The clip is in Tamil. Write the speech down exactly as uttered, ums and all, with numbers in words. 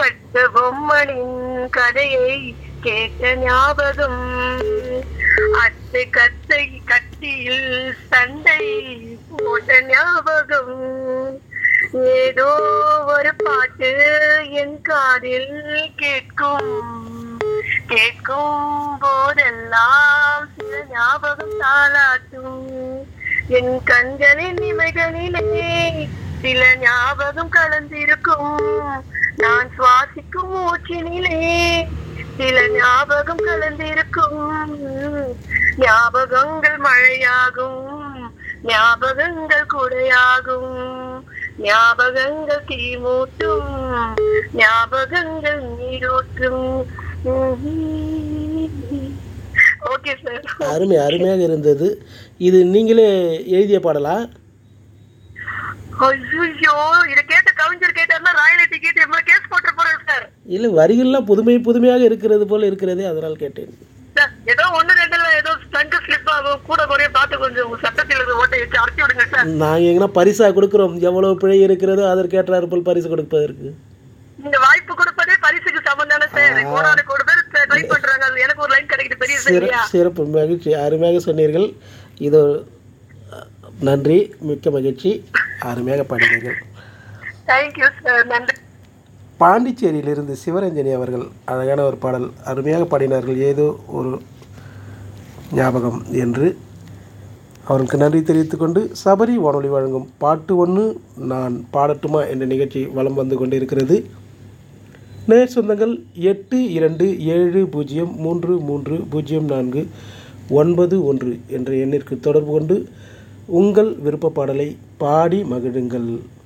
கட்ட பொம்மனின் கதையை கேட்ட ஞாபகம், அத்தை கத்தை கத்தியில் சண்டை போட்ட ஞாபகம், ஏதோ ஒரு பாட்டு என் காதில் கேட்கும், கேட்கும் போதெல்லாம் சில ஞாபகம் தாளாட்டும், என் கண்களின் இமைகளிலே சில ஞாபகம் கலந்திருக்கும், நான் சுவாசிக்கும் மூச்சினிலே சில ஞாபகம் கலந்திருக்கும், ஞாபகங்கள் மழையாகும், ஞாபகங்கள் குடையாகும், ஞாபகங்கள் தீமூட்டும், ஞாபகங்கள் நீரூற்றும். Okay sir. அருமை, அருமையாக இருந்தது. இது நீங்களே எழுதிய பாடலா? ஐயோ, இத கேட்ட கவிஞர் கேட்டாருன்னா ராயல்டி கேட்டு எவ்வளவு கேஸ் போட்டு போறாரு சார். இல்லை, வரிகள்லாம் புதுமை புதுமையாக இருக்கிறது போல இருக்கிறதே, அதனால் கேட்டேன். ஏதோ ஒண்ணு ரெண்டுல ஏதோ ஸ்டங்க் ஸ்லிப் ஆகும், கூட குறைய பார்த்து கொஞ்சம் சட்டத்தில் ஓட்டை வச்சு அரைச்சி விடுங்க சார். நாங்கள் எங்கன்னா பரிசா கொடுக்குறோம், எவ்வளவு பிழை இருக்கிறதோ அதற்கேற்றார் போல் பரிசு கொடுப்பதற்கு. இந்த வாய்ப்பு கொடுப்பதே பரிசுக்கு சமம் தானே சார். கோடான கோடி பேர் ட்ரை பண்றாங்க, எனக்கு ஒரு லைன் கிடைக்குது, பெரிய சரியா? சிறப்பு, மகிழ்ச்சி, அருமையாக சொன்னீர்கள். இதோ நன்றி, மிக்க மகிழ்ச்சி, அருமையாக பாடினீர்கள். தேங்க்யூ சார், நன்றி. பாண்டிச்சேரியிலிருந்து சிவரஞ்சனி அவர்கள் அழகான ஒரு பாடல் அருமையாக பாடினார்கள், ஏதோ ஒரு ஞாபகம் என்று. அவருக்கு நன்றி தெரிவித்துக்கொண்டு சபரி வானொலி வழங்கும் பாட்டு ஒன்று நான் பாடட்டுமா என்ற நிகழ்ச்சி வலம் வந்து கொண்டு இருக்கிறது. நேர் சொந்தங்கள் எட்டு இரண்டு ஏழு பூஜ்ஜியம் மூன்று மூன்று பூஜ்ஜியம் நான்கு ஒன்பது ஒன்று என்ற எண்ணிற்கு தொடர்பு கொண்டு உங்கள் விருப்ப பாடலை பாடி மகிழுங்கள்.